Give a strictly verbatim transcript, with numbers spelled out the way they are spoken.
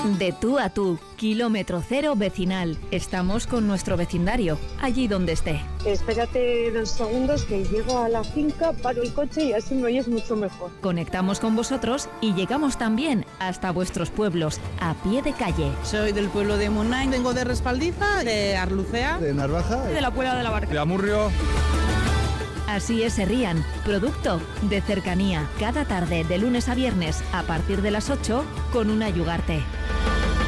De tú a tú, kilómetro cero vecinal. Estamos con nuestro vecindario, allí donde esté. Espérate dos segundos que llego a la finca, paro el coche y así me oyes mucho mejor. Conectamos con vosotros y llegamos también hasta vuestros pueblos, a pie de calle. Soy del pueblo de Munain, vengo de Respaldiza, de Arlucea, de Narvaja, de la Puebla de la Barca, de Amurrio. Así es Herrían, producto de cercanía. Cada tarde, de lunes a viernes, a partir de las ocho, con una Yugarte.